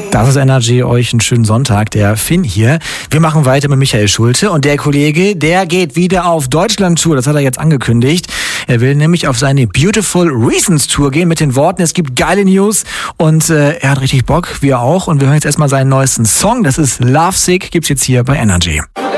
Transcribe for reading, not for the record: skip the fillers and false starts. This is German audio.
Das ist Energy, euch einen schönen Sonntag, der Finn hier. Wir machen weiter mit Michael Schulte und der Kollege, der geht wieder auf Deutschland-Tour, das hat er jetzt angekündigt. Er will nämlich auf seine Beautiful Reasons Tour gehen mit den Worten, es gibt geile News und er hat richtig Bock, wir auch. Und wir hören jetzt erstmal seinen neuesten Song, das ist Lovesick, gibt's jetzt hier bei Energy.